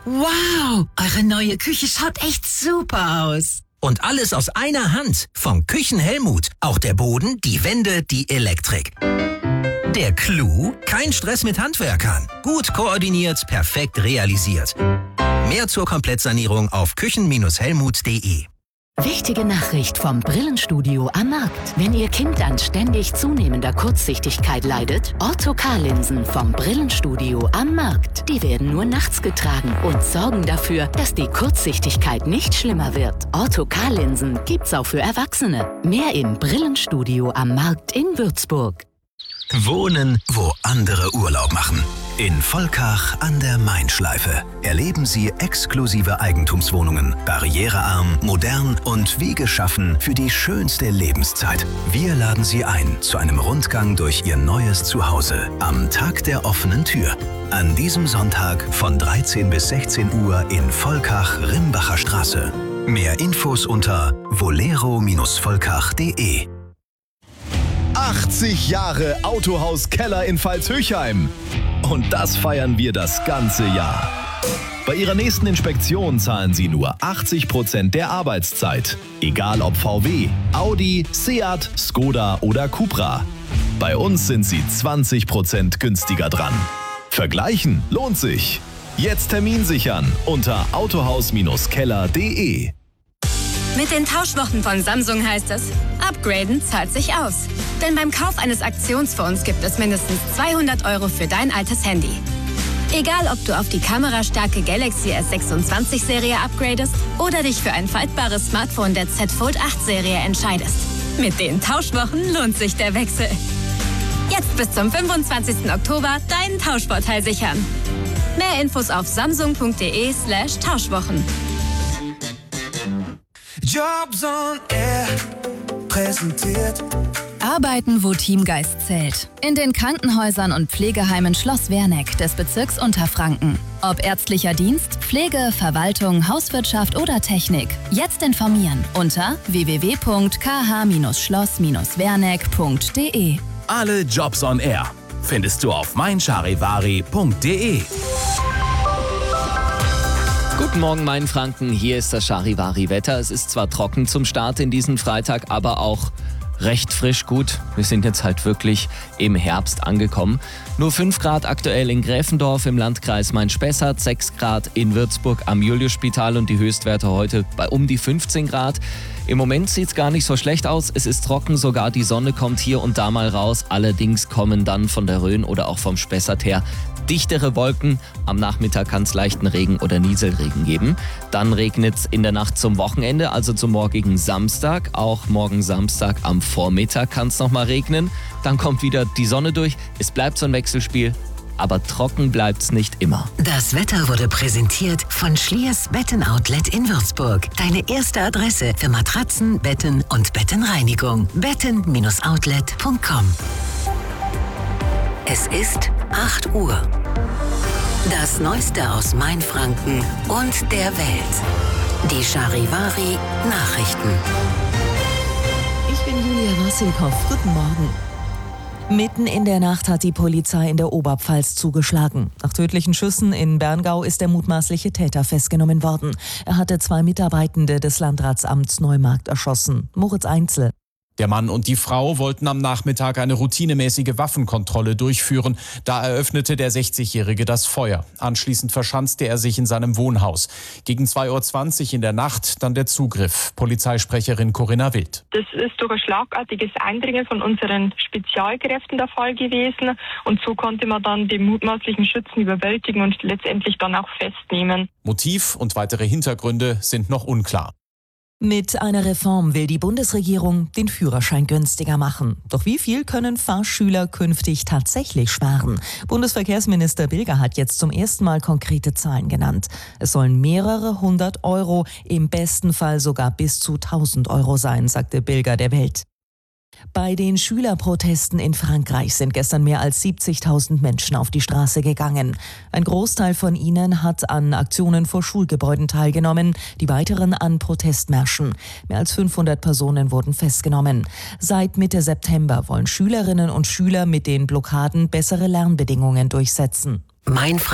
Wow, eure neue Küche schaut echt super aus. Und alles aus einer Hand. Vom Küchen-Helmut. Auch der Boden, die Wände, die Elektrik. Der Clou? Kein Stress mit Handwerkern. Gut koordiniert, perfekt realisiert. Mehr zur Komplettsanierung auf küchen-helmut.de. Wichtige Nachricht vom Brillenstudio am Markt. Wenn Ihr Kind an ständig zunehmender Kurzsichtigkeit leidet, Ortho-K-Linsen vom Brillenstudio am Markt. Die werden nur nachts getragen und sorgen dafür, dass die Kurzsichtigkeit nicht schlimmer wird. Ortho-K-Linsen gibt's auch für Erwachsene. Mehr im Brillenstudio am Markt in Würzburg. Wohnen, wo andere Urlaub machen. In Volkach an der Main-Schleife erleben Sie exklusive Eigentumswohnungen, barrierearm, modern und wie geschaffen für die schönste Lebenszeit. Wir laden Sie ein zu einem Rundgang durch Ihr neues Zuhause am Tag der offenen Tür. An diesem Sonntag von 13 bis 16 Uhr in Volkach-Rimbacher Straße. Mehr Infos unter volero-volkach.de. 80 Jahre Autohaus Keller in Pfalz-Höchheim. Und das feiern wir das ganze Jahr. Bei Ihrer nächsten Inspektion zahlen Sie nur 80% der Arbeitszeit. Egal ob VW, Audi, Seat, Skoda oder Cupra. Bei uns sind Sie 20% günstiger dran. Vergleichen lohnt sich. Jetzt Termin sichern unter autohaus-keller.de. Mit den Tauschwochen von Samsung heißt es, upgraden zahlt sich aus. Denn beim Kauf eines Aktionsfonds gibt es mindestens 200 € für dein altes Handy. Egal, ob du auf die kamerastarke Galaxy S26-Serie upgradest oder dich für ein faltbares Smartphone der Z Fold 8-Serie entscheidest. Mit den Tauschwochen lohnt sich der Wechsel. Jetzt bis zum 25. Oktober deinen Tauschvorteil sichern. Mehr Infos auf samsung.de/Tauschwochen. Jobs on Air präsentiert. Arbeiten, wo Teamgeist zählt. In den Krankenhäusern und Pflegeheimen Schloss Werneck des Bezirks Unterfranken. Ob ärztlicher Dienst, Pflege, Verwaltung, Hauswirtschaft oder Technik. Jetzt informieren unter www.kh-schloss-werneck.de. Alle Jobs on Air findest du auf meincharivari.de. Guten Morgen, Mainfranken. Hier ist das Charivari-Wetter. Es ist zwar trocken zum Start in diesen Freitag, aber auch recht frisch gut. Wir sind jetzt halt wirklich im Herbst angekommen. Nur 5 Grad aktuell in Gräfendorf im Landkreis Main-Spessart, 6 Grad in Würzburg am Juliusspital und die Höchstwerte heute bei um die 15 Grad. Im Moment sieht es gar nicht so schlecht aus. Es ist trocken, sogar die Sonne kommt hier und da mal raus. Allerdings kommen dann von der Rhön oder auch vom Spessart her dichtere Wolken. Am Nachmittag kann es leichten Regen oder Nieselregen geben. Dann regnet es in der Nacht zum Wochenende, also zum morgigen Samstag. Auch morgen Samstag am Vormittag kann es nochmal regnen. Dann kommt wieder die Sonne durch. Es bleibt so ein Wechselspiel. Aber trocken bleibt's nicht immer. Das Wetter wurde präsentiert von Schliers Betten-Outlet in Würzburg. Deine erste Adresse für Matratzen, Betten und Bettenreinigung. betten-outlet.com. Es ist 8 Uhr. Das Neueste aus Mainfranken und der Welt. Die Charivari Nachrichten. Ich bin Julia Wassilkow. Guten Morgen. Mitten in der Nacht hat die Polizei in der Oberpfalz zugeschlagen. Nach tödlichen Schüssen in Berngau ist der mutmaßliche Täter festgenommen worden. Er hatte 2 Mitarbeitende des Landratsamts Neumarkt erschossen. Moritz Einzel. Der Mann und die Frau wollten am Nachmittag eine routinemäßige Waffenkontrolle durchführen. Da eröffnete der 60-Jährige das Feuer. Anschließend verschanzte er sich in seinem Wohnhaus. Gegen 2:20 Uhr in der Nacht dann der Zugriff. Polizeisprecherin Corinna Wild. Das ist durch ein schlagartiges Eindringen von unseren Spezialkräften der Fall gewesen. Und so konnte man dann den mutmaßlichen Schützen überwältigen und letztendlich dann auch festnehmen. Motiv und weitere Hintergründe sind noch unklar. Mit einer Reform will die Bundesregierung den Führerschein günstiger machen. Doch wie viel können Fahrschüler künftig tatsächlich sparen? Bundesverkehrsminister Bilger hat jetzt zum ersten Mal konkrete Zahlen genannt. Es sollen mehrere 100 €, im besten Fall sogar bis zu 1.000 € sein, sagte Bilger der Welt. Bei den Schülerprotesten in Frankreich sind gestern mehr als 70.000 Menschen auf die Straße gegangen. Ein Großteil von ihnen hat an Aktionen vor Schulgebäuden teilgenommen, die weiteren an Protestmärschen. Mehr als 500 Personen wurden festgenommen. Seit Mitte September wollen Schülerinnen und Schüler mit den Blockaden bessere Lernbedingungen durchsetzen.